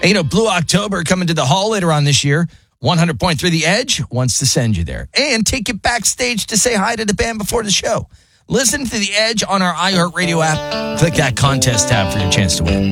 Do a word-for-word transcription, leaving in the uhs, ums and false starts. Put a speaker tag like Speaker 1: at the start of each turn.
Speaker 1: And, you know, Blue October coming to the hall later on this year. one hundred point three The Edge wants to send you there and take you backstage to say hi to the band before the show. Listen to The Edge on our iHeartRadio app. Click that contest tab for your chance to win.